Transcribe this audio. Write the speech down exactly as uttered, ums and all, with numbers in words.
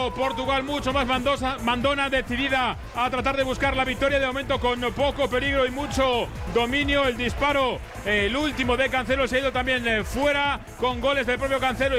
momento Portugal mucho más mandosa, mandona, decidida a tratar de buscar la victoria, de momento con poco peligro y mucho dominio. El disparo, el último de Cancelo, se ha ido también fuera con goles del propio Cancelo.